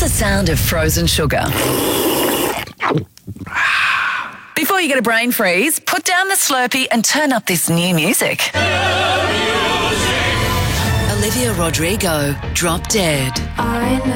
the sound of frozen sugar. Before you get a brain freeze, put down the Slurpee and turn up this new music. Olivia Rodrigo, Drop Dead.